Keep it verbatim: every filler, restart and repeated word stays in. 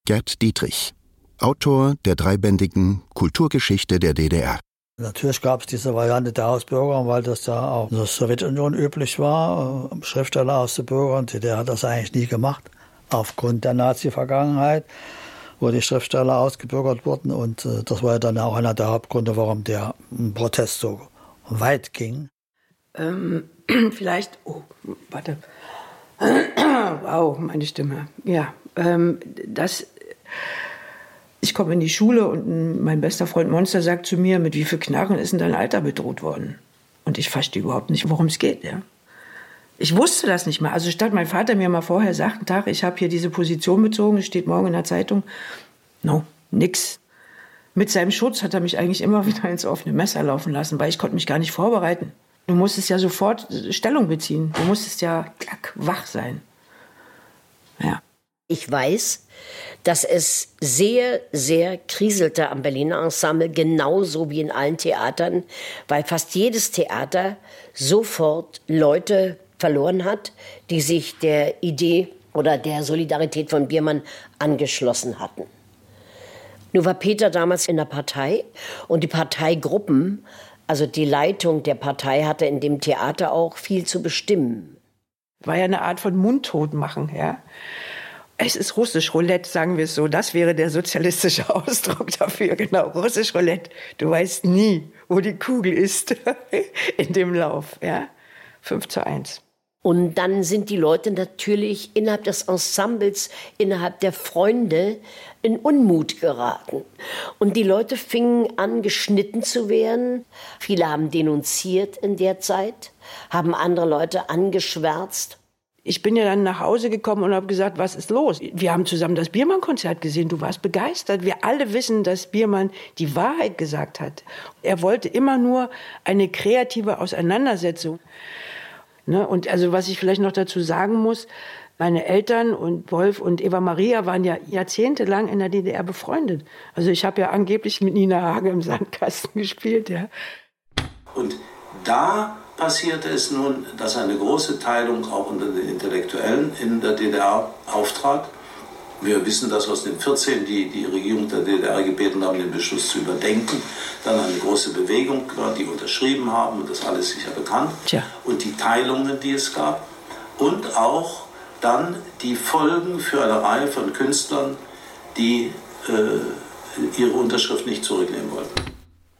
Gerd Dietrich, Autor der dreibändigen Kulturgeschichte der D D R. Natürlich gab es diese Variante der Ausbürgerung, weil das ja auch in der Sowjetunion üblich war. Schriftsteller auszubürgern, die D D R hat das eigentlich nie gemacht, aufgrund der Nazi-Vergangenheit, wo die Schriftsteller ausgebürgert wurden. Und äh, das war ja dann auch einer der Hauptgründe, warum der Protest so weit ging. Ähm, vielleicht, oh, warte. Wow, meine Stimme. Ja, ähm, das... Ich komme in die Schule und mein bester Freund Monster sagt zu mir, mit wie viel Knarren ist denn dein Alter bedroht worden? Und ich verstehe überhaupt nicht, worum es geht. Ja? Ich wusste das nicht mal. Also statt mein Vater mir mal vorher sagt, Tag, ich habe hier diese Position bezogen, es steht morgen in der Zeitung. No, nix. Mit seinem Schutz hat er mich eigentlich immer wieder ins offene Messer laufen lassen, weil ich konnte mich gar nicht vorbereiten. Du musstest ja sofort Stellung beziehen. Du musstest ja klack, wach sein. Ja. Ich weiß, dass es sehr, sehr kriselte am Berliner Ensemble, genauso wie in allen Theatern, weil fast jedes Theater sofort Leute verloren hat, die sich der Idee oder der Solidarität von Biermann angeschlossen hatten. Nur war Peter damals in der Partei und die Parteigruppen, also die Leitung der Partei, hatte in dem Theater auch viel zu bestimmen. War ja eine Art von Mundtotmachen, ja. Es ist russisch Roulette, sagen wir es so. Das wäre der sozialistische Ausdruck dafür, genau. Russisch Roulette. Du weißt nie, wo die Kugel ist in dem Lauf, ja. fünf zu eins. Und dann sind die Leute natürlich innerhalb des Ensembles, innerhalb der Freunde in Unmut geraten. Und die Leute fingen an, geschnitten zu werden. Viele haben denunziert in der Zeit, haben andere Leute angeschwärzt. Ich bin ja dann nach Hause gekommen und habe gesagt, was ist los? Wir haben zusammen das Biermann-Konzert gesehen, du warst begeistert. Wir alle wissen, dass Biermann die Wahrheit gesagt hat. Er wollte immer nur eine kreative Auseinandersetzung. Ne? Und also was ich vielleicht noch dazu sagen muss, meine Eltern und Wolf und Eva Maria waren ja jahrzehntelang in der D D R befreundet. Also ich habe ja angeblich mit Nina Hagen im Sandkasten gespielt. Ja. Und da passierte es nun, dass eine große Teilung auch unter den Intellektuellen in der D D R auftrat. Wir wissen das aus den vierzehn, die die Regierung der D D R gebeten haben, den Beschluss zu überdenken. Dann eine große Bewegung, die unterschrieben haben, und das alles sicher bekannt. Tja. Und die Teilungen, die es gab. Und auch dann die Folgen für eine Reihe von Künstlern, die äh, ihre Unterschrift nicht zurücknehmen wollten.